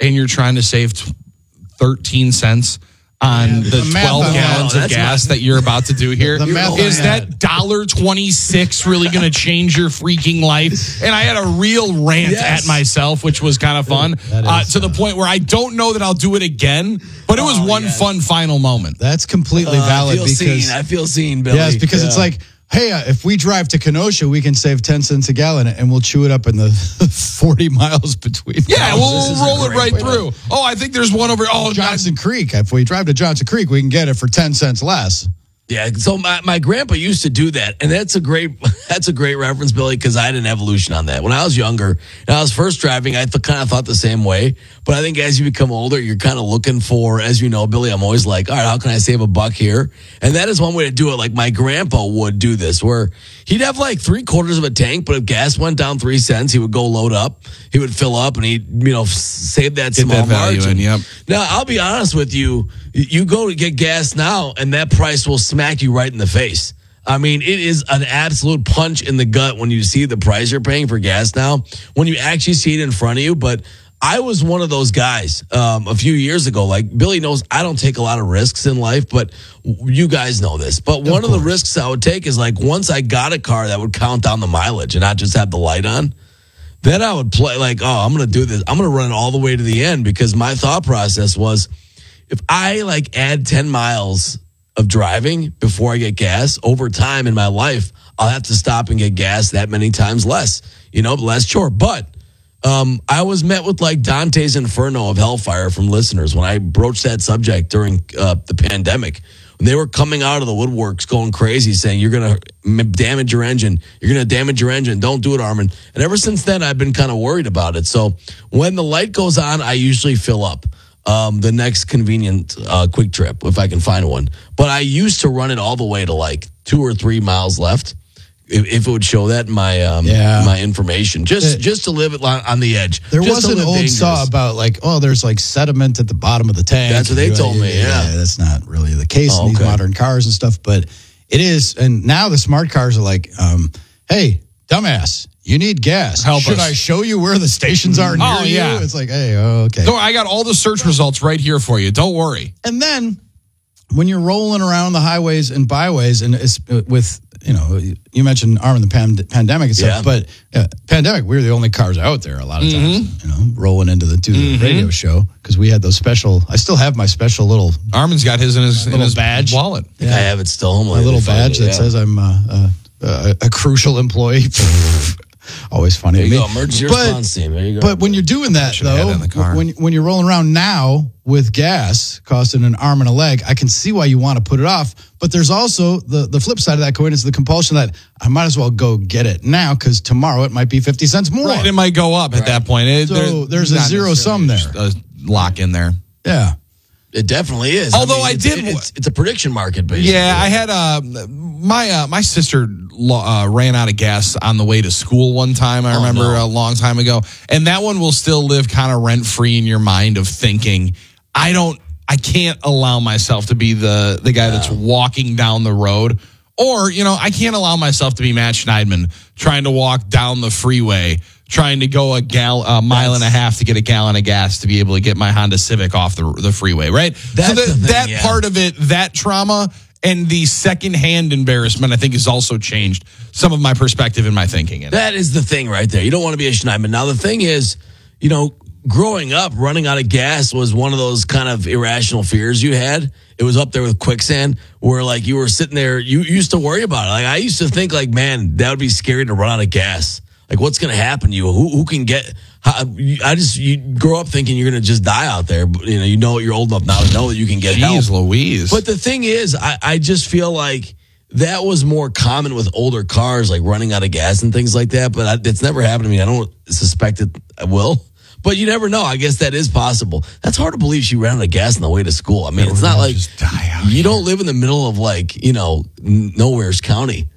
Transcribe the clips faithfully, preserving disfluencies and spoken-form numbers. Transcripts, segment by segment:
and you're trying to save thirteen cents on yeah, the, the twelve gallons of gas my, that you're about to do here, is that dollar twenty-six really going to change your freaking life? And I had a real rant yes. at myself, which was kind of fun, uh, to the point where I don't know that I'll do it again, but it was oh, one yes. fun final moment. That's completely uh, valid. I feel because seen. I feel seen, Billy. Yes, because yeah. it's like, hey, uh, if we drive to Kenosha, we can save ten cents a gallon, and we'll chew it up in the forty miles between. Yeah, we'll roll it right through. Oh, I think there's one over. Oh, Johnson God. Creek. If we drive to Johnson Creek, we can get it for ten cents less. Yeah, so my, my grandpa used to do that, and that's a great that's a great reference, Billy, because I had an evolution on that. When I was younger, and I was first driving, I th- kind of thought the same way, but I think as you become older, you're kind of looking for, as you know, Billy, I'm always like, all right, how can I save a buck here? And that is one way to do it. Like my grandpa would do this, where he'd have like three quarters of a tank, but if gas went down three cents, he would go load up, he would fill up, and he'd, you know, save that Get small that value margin. In, yep. Now, I'll be honest with you, you go to get gas now, and that price will smack you right in the face. I mean, it is an absolute punch in the gut when you see the price you're paying for gas now, when you actually see it in front of you. But I was one of those guys um, a few years ago. Like Billy knows I don't take a lot of risks in life, but you guys know this. But one of, of the risks I would take is like once I got a car that would count down the mileage and not just have the light on, then I would play like, oh, I'm going to do this. I'm going to run it all the way to the end, because my thought process was, if I like add ten miles of driving before I get gas, over time in my life, I'll have to stop and get gas that many times less, you know, less short. But um, I was met with like Dante's Inferno of hellfire from listeners when I broached that subject during uh, the pandemic. When they were coming out of the woodworks going crazy, saying, you're going to damage your engine. You're going to damage your engine. Don't do it, Armin. And ever since then, I've been kind of worried about it. So when the light goes on, I usually fill up. Um, the next convenient uh, quick trip, if I can find one. But I used to run it all the way to like two or three miles left, if, if it would show that in my um, yeah. my information, just it, just to live it on the edge. There just was an old dangerous. saw about like, oh, there's like sediment at the bottom of the tank. That's what they told yeah, me. Yeah. yeah, that's not really the case oh, in these okay. modern cars and stuff, but it is. And now the smart cars are like, um, hey, dumbass, you need gas. Help Should us. I show you where the stations are near oh, yeah. you? It's like, hey, okay. So I got all the search results right here for you. Don't worry. And then when you're rolling around the highways and byways, and it's with, you know, you mentioned Armin, the pand- pandemic and stuff, yeah. but uh, pandemic, we were the only cars out there a lot of times, mm-hmm. you know, rolling into the, to the mm-hmm. radio show, because we had those special, I still have my special little. Armin's got his in his, in his badge. wallet. Yeah. I have it still. My little badge it, that yeah. says I'm uh, uh, uh, a crucial employee. Always funny there to you me. Go, emergency but, response team. There you go. But when you're doing that, though, when when you're rolling around now with gas costing an arm and a leg, I can see why you want to put it off. But there's also the, the flip side of that coin is the compulsion that I might as well go get it now, because tomorrow it might be fifty cents more. Right, it might go up right. at that point. It, so there, there's a zero sum there. A lock in there. Yeah. It definitely is. Although I, mean, I it's, did, it's, it's a prediction market, basically. Yeah, I had uh, my uh, my sister uh, ran out of gas on the way to school one time. I oh, remember no. a long time ago, and that one will still live kind of rent free in your mind of thinking, I don't, I can't allow myself to be the the guy yeah. that's walking down the road, or you know, I can't allow myself to be Matt Schneidman trying to walk down the freeway, trying to go a gal a mile that's, and a half to get a gallon of gas to be able to get my Honda Civic off the the freeway, right? That's so the, the thing, that yeah. part of it, that trauma and the secondhand embarrassment, I think, has also changed some of my perspective and my thinking. In that it. is the thing right there. You don't want to be a Schneidman. Now, the thing is, you know, growing up, running out of gas was one of those kind of irrational fears you had. It was up there with quicksand, where like you were sitting there, you used to worry about it. Like I used to think like, man, that would be scary to run out of gas. Like, what's going to happen to you? Who who can get? How, I just you grow up thinking you're going to just die out there. But, you know, you know you're old enough now to know that you can get Jeez help. Louise. But the thing is, I, I just feel like that was more common with older cars, like running out of gas and things like that. But I, it's never happened to me. I don't suspect it will. But you never know. I guess that is possible. That's hard to believe she ran out of gas on the way to school. I mean, yeah, it's not like just die out you here. Don't live in the middle of like, you know, nowhere's county.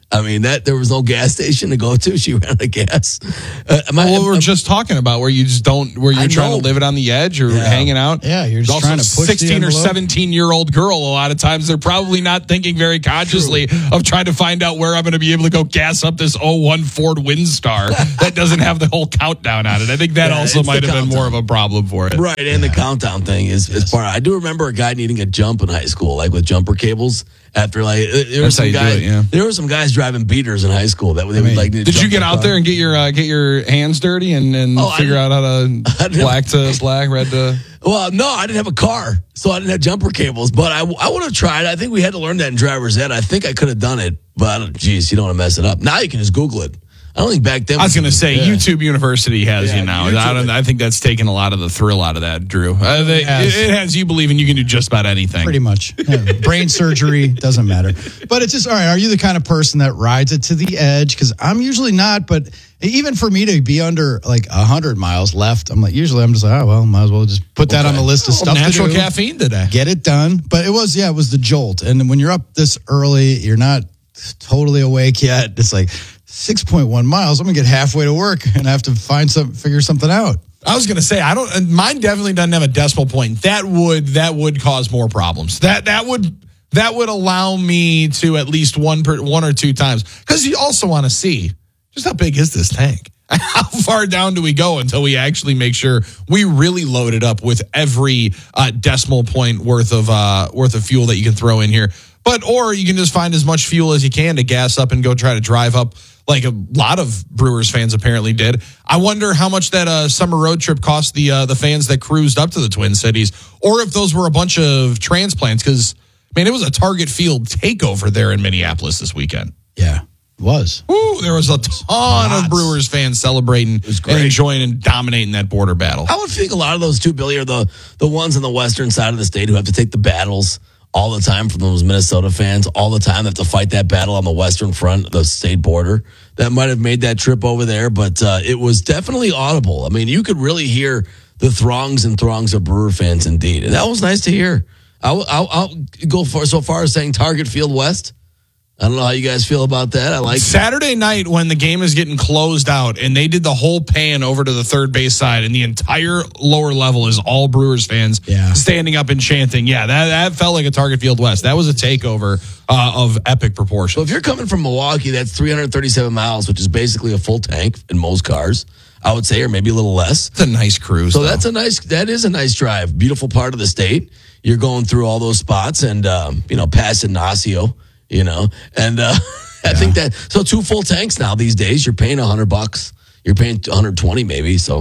I mean, that there was no gas station to go to. She ran out of gas. Uh, am I, well, we're am, just talking about where you just don't, where you're I trying know. to live it on the edge or Yeah. hanging out. Yeah, you're just also trying to push the sixteen or envelope. seventeen year old girl. A lot of times they're probably not thinking very consciously of trying to find out where I'm going to be able to go gas up this oh one Ford Windstar that doesn't have the whole countdown on it. I think that Yeah, also it's the might have been countdown. more of a problem for it. Right, and the countdown thing is, is part. I do remember a guy needing a jump in high school, like with jumper cables. After like, there were That's how some you do guys, it, yeah. there were some guys driving beaters in high school that they would mean, like. need to Did you jump get the out car. there and get your uh, get your hands dirty and, and Oh, I figure out didn't- how to didn't- black to black, red to? Well, no, I didn't have a car, so I didn't have jumper cables. But I, I would have tried. I think we had to learn that in driver's ed. I think I could have done it, but I don't, geez, you don't want to mess it up. Now you can just Google it. I don't think back then. I was going to say, yeah. YouTube University has Yeah, you now. YouTube- I, don't, I think that's taken a lot of the thrill out of that, Drew. Uh, they, Yes. it, it has you believing you can do just about anything. Pretty much. Yeah, brain surgery, doesn't matter. But it's just, all right, are you the kind of person that rides it to the edge? Because I'm usually not, but even for me to be under like one hundred miles left, I'm like, usually I'm just like, oh, well, might as well just put that on the list of Oh, stuff natural to do. caffeine today. Get it done. But it was, yeah, it was the jolt. And when you're up this early, you're not totally awake yet. It's like six point one miles. I'm going to get halfway to work and I have to find some, figure something out. I was going to say, I don't. and Mine definitely doesn't have a decimal point. That would that would cause more problems. That that would that would allow me to at least one per, one or two times, because you also want to see just how big is this tank. How far down do we go until we actually make sure we really load it up with every uh, decimal point worth of uh, worth of fuel that you can throw in here? But or you can just find as much fuel as you can to gas up and go try to drive up, like a lot of Brewers fans apparently did. I wonder how much that uh, summer road trip cost the uh, the fans that cruised up to the Twin Cities, or if those were a bunch of transplants. Because man, it was a Target Field takeover there in Minneapolis this weekend. Yeah, it was. Woo, there was a ton of Brewers fans celebrating and great. enjoying and dominating that border battle. I would think a lot of those two, Billy, are the the ones on the western side of the state who have to take the battles all the time from those Minnesota fans, all the time have to fight that battle on the western front, the state border. That might have made that trip over there, but uh, it was definitely audible. I mean, you could really hear the throngs and throngs of Brewer fans indeed. And that was nice to hear. I'll, I'll, I'll go for, so far as saying Target Field West. I don't know how you guys feel about that. I like Saturday night when the game is getting closed out and they did the whole pan over to the third base side and the entire lower level is all Brewers fans Yeah. standing up and chanting. Yeah, that, that felt like a Target Field West. That was a takeover uh, of epic So proportions. if you're coming from Milwaukee, that's three hundred thirty-seven miles, which is basically a full tank in most cars, I would say, or maybe a little less. It's a nice cruise. So though. that's a nice, that is a nice drive. Beautiful part of the state. You're going through all those spots and, um, you know, past Ignacio, you know, and uh, I think that, so two full tanks now these days, you're paying a hundred bucks. You're paying one hundred twenty maybe. So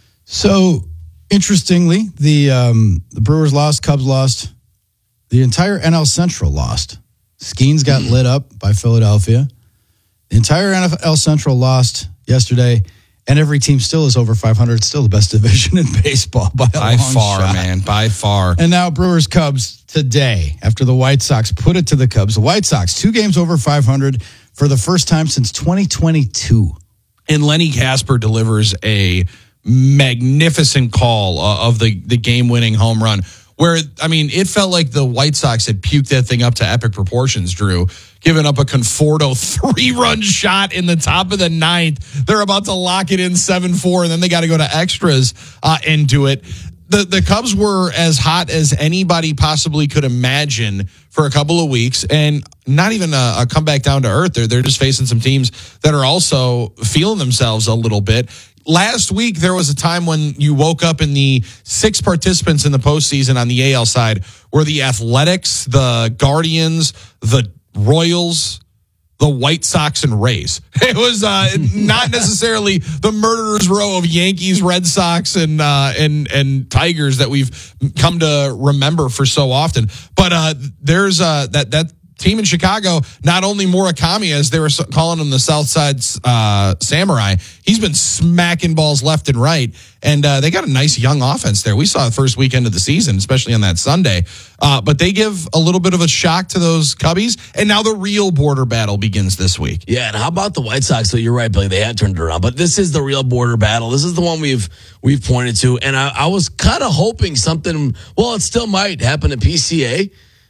So, interestingly, the um, the Brewers lost, Cubs lost, the entire N L Central lost. Skeens got lit up by Philadelphia. The entire N F L Central lost yesterday, and every team still is over five hundred. It's still the best division in baseball by a by long far, shot. man, by far. And now Brewers Cubs today, after the White Sox put it to the Cubs. The White Sox, two games over five hundred for the first time since twenty twenty-two. And Lenny Casper delivers a magnificent call uh, of the, the game-winning home run where, I mean, it felt like the White Sox had puked that thing up to epic proportions, Drew, giving up a Conforto three-run shot in the top of the ninth. They're about to lock it in seven four, and then they got to go to extras uh, and do it. The, the Cubs were as hot as anybody possibly could imagine for a couple of weeks, and not even a, a comeback down to earth. They're, they're just facing some teams that are also feeling themselves a little bit. Last week, there was a time when you woke up in the six participants in the postseason on the A L side were the Athletics, the Guardians, the Royals, the White Sox, and Rays. It was uh, not necessarily the murderer's row of Yankees, Red Sox, and uh, and and Tigers that we've come to remember for so often. But uh, there's uh, that that team in Chicago. Not only Murakami, as they were calling him the Southside uh, Samurai, he's been smacking balls left and right, and uh, they got a nice young offense there. We saw the first weekend of the season, especially on that Sunday. Uh, but they give a little bit of a shock to those Cubbies, and now the real border battle begins this week. yeah, and how about the White Sox? So you're right, Billy. They have turned it around, but this is the real border battle. This is the one we've we've pointed to, and I, I was kind of hoping something. Well, it still might happen at P C A.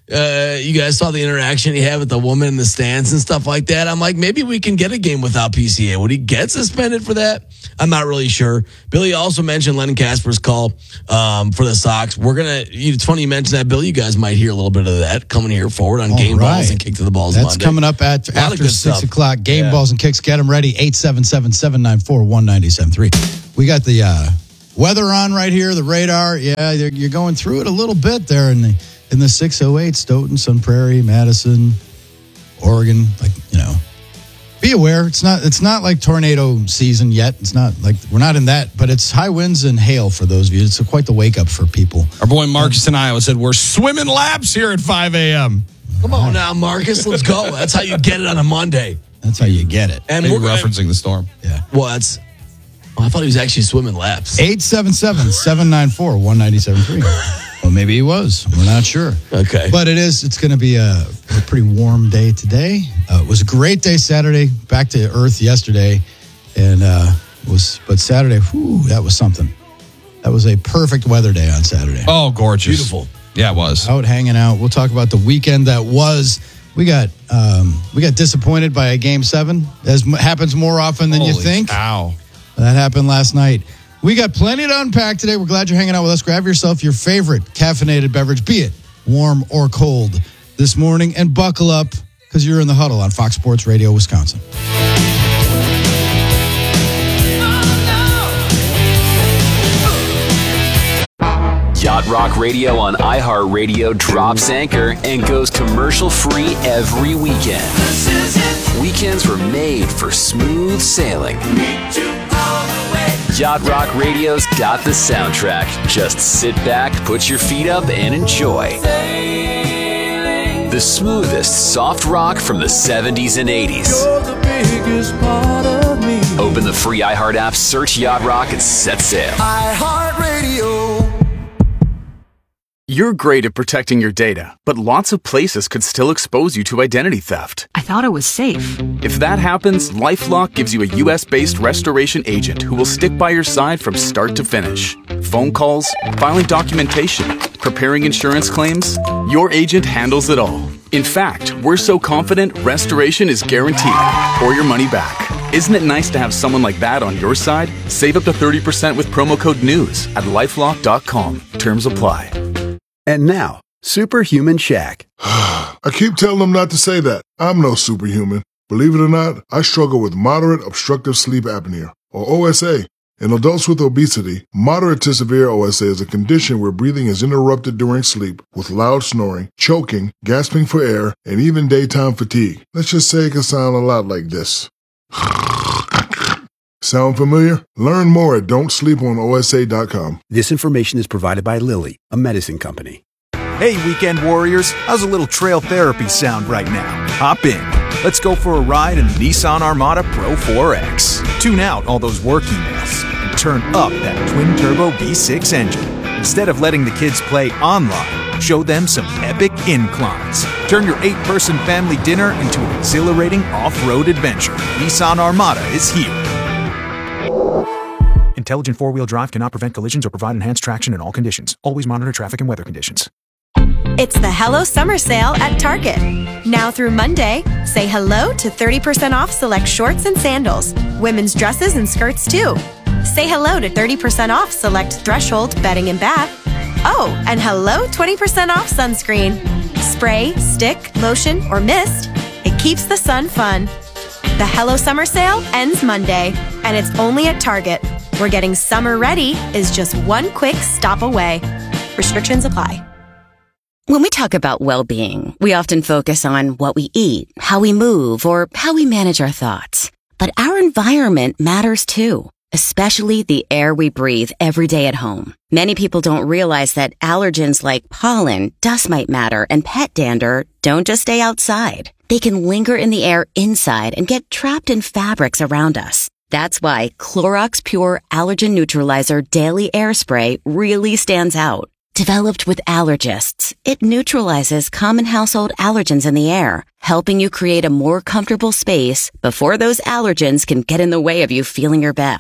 uh, you guys saw the interaction he had with the woman in the stands and stuff like that. I'm like, maybe we can get a game without P C A. Would he get suspended for that? I'm not really sure. Billy also mentioned Lennon Casper's call um, for the Sox. We're going to, it's funny you mentioned that, Bill. You guys might hear a little bit of that coming here forward on All Game right. Balls and Kick to the Balls That's Monday. coming up at, after six stuff. o'clock. Game Yeah. Balls and Kicks. Get them ready. eight seven seven, seven nine four, one nine seven three. We got the uh, weather on right here, the radar. Yeah, you're, you're going through it a little bit there in the, in the six oh eight, Stoughton, Sun Prairie, Madison, Oregon. Like, you know, be aware. It's not it's not like tornado season yet. It's not like we're not in that, but it's high winds and hail for those of you. It's quite the wake up for people. Our boy Marcus in Iowa said, we're swimming laps here at five a.m. Come on now, Marcus. Let's go. That's how you get it on a Monday. That's how you get it. And Maybe we're referencing the storm. Yeah. Well, that's. Oh, I thought he was actually swimming laps. eight seven seven, seven nine four, one nine seven three. Well, maybe he was. We're not sure. Okay. But it is, it's going to be a, a pretty warm day today. Uh, it was a great day Saturday, back to earth yesterday. And uh, was, but Saturday, whew, that was something. That was a perfect weather day on Saturday. Oh, gorgeous. Beautiful. Yeah, it was. Out hanging out. We'll talk about the weekend that was. We got um, we got disappointed by a game seven, as m- happens more often than Holy you think. cow. That happened last night. We got plenty to unpack today. We're glad you're hanging out with us. Grab yourself your favorite caffeinated beverage, be it warm or cold, this morning, and buckle up because you're in the huddle on Fox Sports Radio Wisconsin. Yacht Rock Radio on iHeartRadio drops anchor and goes commercial-free every weekend. Weekends were made for smooth sailing. Yacht Rock Radio's got the soundtrack. Just sit back, put your feet up, and enjoy. The smoothest soft rock from the seventies and eighties. Open the free iHeart app, search Yacht Rock, and set sail. iHeartRadio. You're great at protecting your data, but lots of places could still expose you to identity theft. I thought it was safe. If that happens, LifeLock gives you a U S-based restoration agent who will stick by your side from start to finish. Phone calls, filing documentation, preparing insurance claims, your agent handles it all. In fact, we're so confident restoration is guaranteed or your money back. Isn't it nice to have someone like that on your side? Save up to thirty percent with promo code NEWS at lifelock dot com. Terms apply. And now, Superhuman Shaq. I keep telling them not to say that. I'm no superhuman. Believe it or not, I struggle with moderate obstructive sleep apnea, or O S A. In adults with obesity, moderate to severe O S A is a condition where breathing is interrupted during sleep with loud snoring, choking, gasping for air, and even daytime fatigue. Let's just say it can sound a lot like this. Sound familiar? Learn more at don't sleep on O S A dot com. This information is provided by Lilly, a medicine company. Hey, weekend warriors, how's a little trail therapy sound right now? Hop in. Let's go for a ride in the Nissan Armada Pro four X. Tune out all those work emails and turn up that twin-turbo V six engine. Instead of letting the kids play online, show them some epic inclines. Turn your eight-person family dinner into an exhilarating off-road adventure. Nissan Armada is here. Intelligent four-wheel drive cannot prevent collisions or provide enhanced traction in all conditions. Always monitor traffic and weather conditions. It's the Hello Summer Sale at Target. Now through Monday, say hello to thirty percent off select shorts and sandals, women's dresses and skirts too. Say hello to thirty percent off select Threshold bedding and bath. Oh, and hello twenty percent off sunscreen. Spray, stick, lotion, or mist. It keeps the sun fun. The Hello Summer Sale ends Monday, and it's only at Target, where getting summer ready is just one quick stop away. Restrictions apply. When we talk about well-being, we often focus on what we eat, how we move, or how we manage our thoughts. But our environment matters too, especially the air we breathe every day at home. Many people don't realize that allergens like pollen, dust mite matter, and pet dander don't just stay outside. They can linger in the air inside and get trapped in fabrics around us. That's why Clorox Pure Allergen Neutralizer Daily Air Spray really stands out. Developed with allergists, it neutralizes common household allergens in the air, helping you create a more comfortable space before those allergens can get in the way of you feeling your best.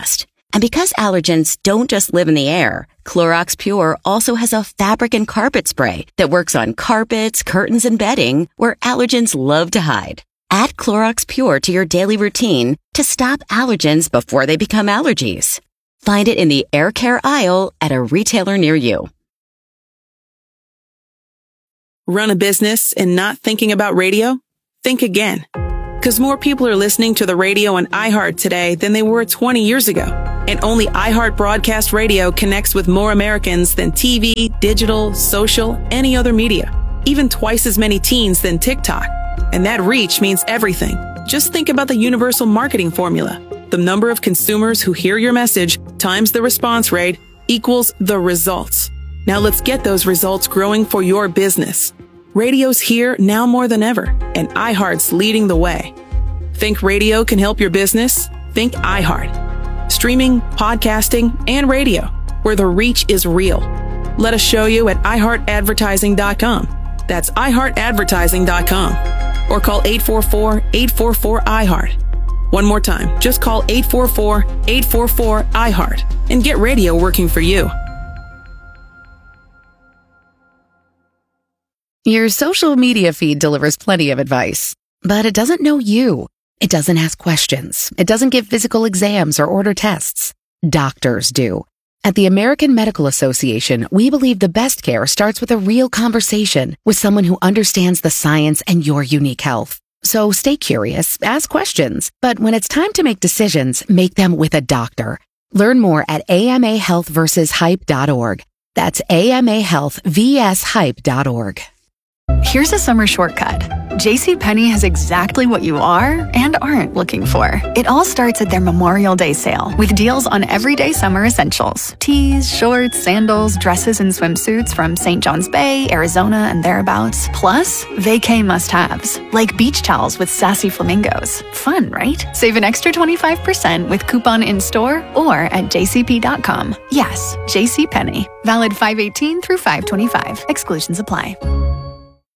And because allergens don't just live in the air, Clorox Pure also has a fabric and carpet spray that works on carpets, curtains, and bedding where allergens love to hide. Add Clorox Pure to your daily routine to stop allergens before they become allergies. Find it in the air care aisle at a retailer near you. Run a business and not thinking about radio? Think again. Because more people are listening to the radio on iHeart today than they were twenty years ago. And only iHeart Broadcast Radio connects with more Americans than T V, digital, social, any other media. Even twice as many teens than TikTok. And that reach means everything. Just think about the universal marketing formula. The number of consumers who hear your message times the response rate equals the results. Now let's get those results growing for your business. Radio's here now more than ever, and iHeart's leading the way. Think radio can help your business? Think iHeart. Streaming, podcasting, and radio, where the reach is real. Let us show you at i heart advertising dot com. That's i heart advertising dot com. Or call eight four four, eight four four, I heart. One more time, just call eight four four, eight four four, I heart and get radio working for you. Your social media feed delivers plenty of advice, but it doesn't know you. It doesn't ask questions. It doesn't give physical exams or order tests. Doctors do. At the American Medical Association, we believe the best care starts with a real conversation with someone who understands the science and your unique health. So stay curious, ask questions, but when it's time to make decisions, make them with a doctor. Learn more at A M A health versus hype dot org. That's A M A health versus hype dot org. Here's a summer shortcut. JCPenney has exactly what you are and aren't looking for. It all starts at their Memorial Day sale with deals on everyday summer essentials. Tees, shorts, sandals, dresses, and swimsuits from Saint John's Bay, Arizona, and thereabouts. Plus, vacay must-haves, like beach towels with sassy flamingos. Fun, right? Save an extra twenty-five percent with coupon in-store or at j c p dot com. Yes, JCPenney. Valid five eighteen through five twenty-five. Exclusions apply.